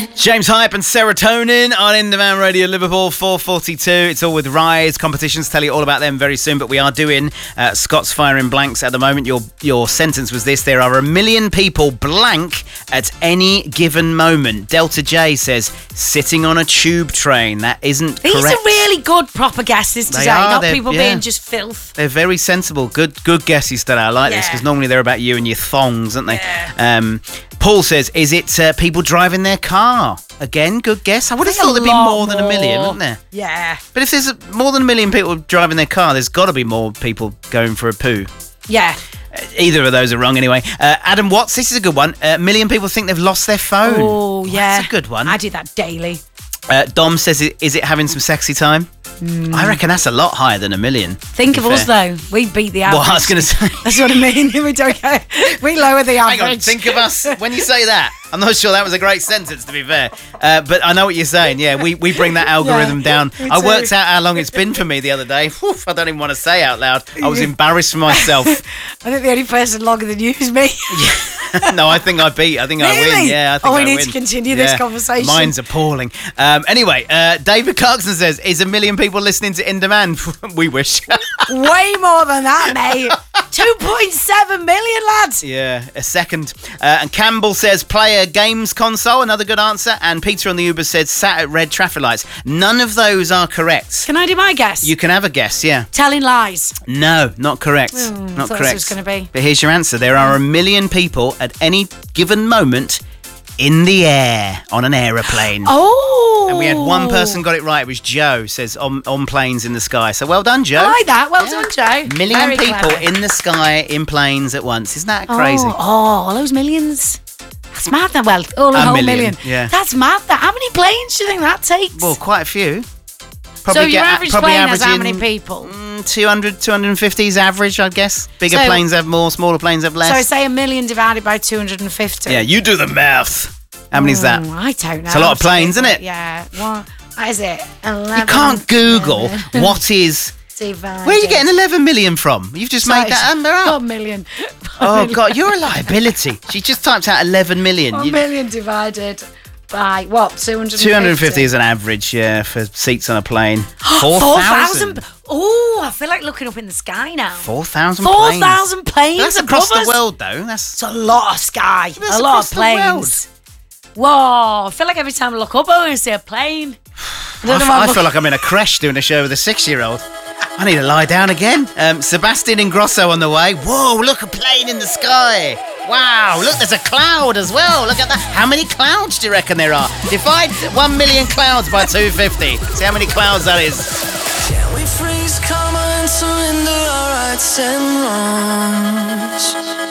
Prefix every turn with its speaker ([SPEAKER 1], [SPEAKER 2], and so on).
[SPEAKER 1] James Hype and Serotonin on In Demand Radio Liverpool 4:42. It's all with Rise competitions. Tell you all about them very soon. But we are doing Scott's firing blanks at the moment. Your sentence was this: there are 1 million people blank at any given moment. Delta J says sitting on a tube train. That isn't
[SPEAKER 2] These
[SPEAKER 1] correct.
[SPEAKER 2] are really good proper guesses today. Not people being just filth.
[SPEAKER 1] They're very sensible. Good guesses today. I like this because normally they're about you and your thongs, aren't they?
[SPEAKER 2] Yeah.
[SPEAKER 1] Paul says, is it people driving their car? Again, good guess. I would have thought there'd be more than 1 million, wouldn't there?
[SPEAKER 2] Yeah.
[SPEAKER 1] But if there's more than 1 million people driving their car, there's got to be more people going for a poo.
[SPEAKER 2] Yeah.
[SPEAKER 1] Either of those are wrong anyway. Adam Watts, this is a good one. 1 million people think they've lost their phone.
[SPEAKER 2] Oh, yeah.
[SPEAKER 1] That's a good one.
[SPEAKER 2] I do that daily.
[SPEAKER 1] Dom says, is it having some sexy time? I reckon that's a lot higher than 1 million.
[SPEAKER 2] Think of us, though. We beat the average.
[SPEAKER 1] Well, I was going to say.
[SPEAKER 2] That's what I mean. We don't get, we lower the average.
[SPEAKER 1] Hang on, think of us. When you say that, I'm not sure that was a great sentence, to be fair. But I know what you're saying. Yeah, we bring that algorithm down. I worked out how long it's been for me the other day. Oof, I don't even want to say out loud. I was embarrassed for myself.
[SPEAKER 2] I think the only person longer than you is me.
[SPEAKER 1] No, I think I beat. I think
[SPEAKER 2] really?
[SPEAKER 1] I win. Yeah, I think I win.
[SPEAKER 2] We need to continue this conversation.
[SPEAKER 1] Mine's appalling. Anyway, David Clarkson says, is 1 million people listening to In Demand? We wish.
[SPEAKER 2] Way more than that, mate. 2.7 million, lads.
[SPEAKER 1] Yeah, a second. And Campbell says, play a games console. Another good answer. And Peter on the Uber said, sat at red traffic lights. None of those are correct.
[SPEAKER 2] Can I do my guess?
[SPEAKER 1] You can have a guess, yeah.
[SPEAKER 2] Telling lies.
[SPEAKER 1] No, not correct. Not
[SPEAKER 2] thought
[SPEAKER 1] correct.
[SPEAKER 2] it was going to be.
[SPEAKER 1] But here's your answer. There are 1 million people at any given moment in the air on an aeroplane.
[SPEAKER 2] Oh.
[SPEAKER 1] And we had one person got it right. It was Joe, says on planes in the sky. So well done, Joe.
[SPEAKER 2] I like that. Well done, Joe.
[SPEAKER 1] 1 million
[SPEAKER 2] Very
[SPEAKER 1] people
[SPEAKER 2] clever.
[SPEAKER 1] in the sky in planes at once. Isn't that crazy?
[SPEAKER 2] Oh, all those millions. That's mad, that. Well, all a whole million.
[SPEAKER 1] Yeah.
[SPEAKER 2] That's mad, that. How many planes do you think that takes?
[SPEAKER 1] Well, quite a few.
[SPEAKER 2] So your average plane has how many people?
[SPEAKER 1] 200, 250 is average, I guess. Bigger
[SPEAKER 2] So-
[SPEAKER 1] planes have more, smaller planes have less.
[SPEAKER 2] So say 1 million divided by 250.
[SPEAKER 1] Yeah, you do the math. How many is that?
[SPEAKER 2] I don't know.
[SPEAKER 1] It's a lot of planes, isn't it?
[SPEAKER 2] Yeah. What is it? 11.
[SPEAKER 1] You can't Google what is...
[SPEAKER 2] Divided.
[SPEAKER 1] Where are you getting 11 million from? You've just made that number up.
[SPEAKER 2] 1 million.
[SPEAKER 1] Oh, God, you're a liability. She just typed out 11 million.
[SPEAKER 2] 1 million divided by, what, 250?
[SPEAKER 1] 250 is an average, yeah, for seats on a plane.
[SPEAKER 2] 4,000. Oh, I feel like looking up in the sky now.
[SPEAKER 1] 4,000 planes.
[SPEAKER 2] 4,000 planes
[SPEAKER 1] That's
[SPEAKER 2] above
[SPEAKER 1] across
[SPEAKER 2] us.
[SPEAKER 1] the world, though. That's
[SPEAKER 2] It's a lot of sky.
[SPEAKER 1] That's
[SPEAKER 2] A lot
[SPEAKER 1] across
[SPEAKER 2] of
[SPEAKER 1] the world.
[SPEAKER 2] planes. Whoa, I feel like every time I look up, I want to see a plane.
[SPEAKER 1] I feel like I'm in a creche doing a show with a 6-year-old. I need to lie down again. Sebastian Ingrosso on the way. Whoa, look, a plane in the sky. Wow, look, there's a cloud as well. Look at that. How many clouds do you reckon there are? Divide 1 million clouds by 250. See how many clouds that is.
[SPEAKER 3] Yeah, we freeze, come and surrender our rights and wrongs.